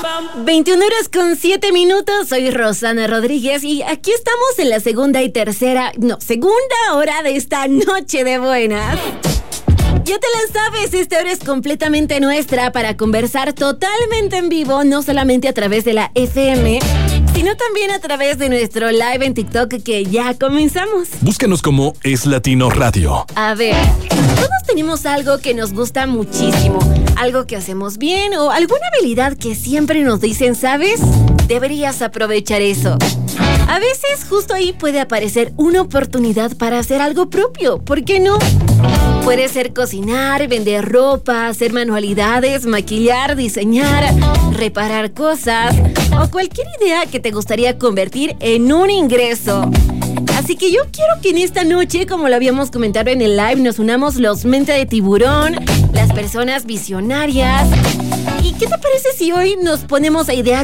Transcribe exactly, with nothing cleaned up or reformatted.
veintiuna horas con siete minutos, soy Rosana Rodríguez y aquí estamos en la segunda y tercera, no, segunda hora de esta noche de buenas. Ya te la sabes, esta hora es completamente nuestra para conversar totalmente en vivo, no solamente a través de la F M, sino también a través de nuestro live en TikTok que ya comenzamos. Búscanos como Es Latino Radio. A ver, todos tenemos algo que nos gusta muchísimo, algo que hacemos bien o alguna habilidad que siempre nos dicen, ¿sabes? Deberías aprovechar eso. A veces justo ahí puede aparecer una oportunidad para hacer algo propio, ¿por qué no? Puede ser cocinar, vender ropa, hacer manualidades, maquillar, diseñar, reparar cosas o cualquier idea que te gustaría convertir en un ingreso. Así que yo quiero que en esta noche, como lo habíamos comentado en el live, nos unamos los mente de tiburón, las personas visionarias. ¿Y qué te parece si hoy nos ponemos a idear